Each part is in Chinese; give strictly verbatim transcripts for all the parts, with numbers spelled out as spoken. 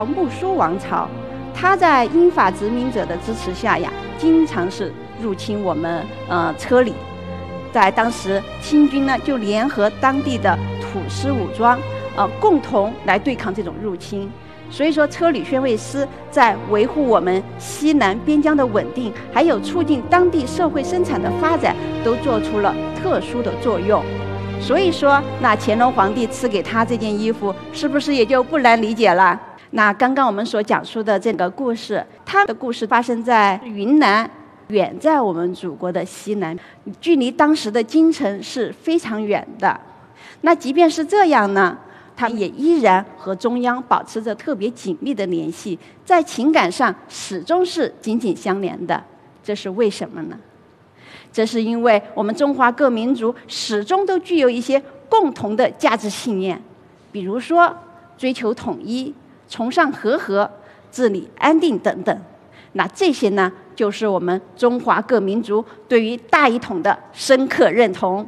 木苏王朝，他在英法殖民者的支持下呀，经常是入侵我们呃车里。在当时，清军呢就联合当地的土司武装，呃，共同来对抗这种入侵。所以说，车里宣慰司在维护我们西南边疆的稳定，还有促进当地社会生产的发展，都做出了特殊的作用。所以说，那乾隆皇帝赐给他这件衣服，是不是也就不难理解了？那刚刚我们所讲述的这个故事，它的故事发生在云南，远在我们祖国的西南，距离当时的京城是非常远的。那即便是这样呢，他也依然和中央保持着特别紧密的联系，在情感上始终是紧紧相连的。这是为什么呢？这是因为我们中华各民族始终都具有一些共同的价值信念，比如说追求统一、崇尚和合、治理安定等等。那这些呢，就是我们中华各民族对于大一统的深刻认同。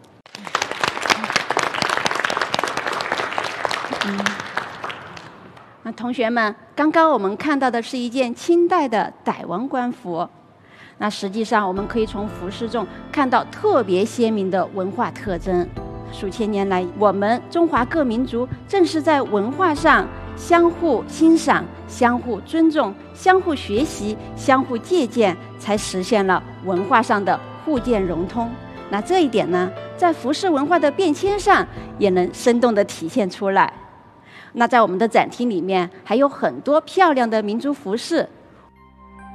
嗯，那同学们，刚刚我们看到的是一件清代的傣王官服。那实际上，我们可以从服饰中看到特别鲜明的文化特征。数千年来，我们中华各民族正是在文化上相互欣赏、相互尊重、相互学习、相互借鉴，才实现了文化上的互鉴融通。那这一点呢，在服饰文化的变迁上也能生动地体现出来。那在我们的展厅里面，还有很多漂亮的民族服饰。